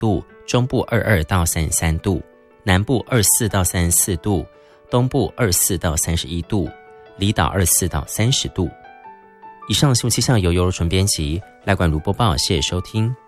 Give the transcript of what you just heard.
度，中部22到33度，南部24到34度，东部24到31度，离岛24到30度。以上新闻气象由游柔纯编辑，赖冠如播报，谢谢收听。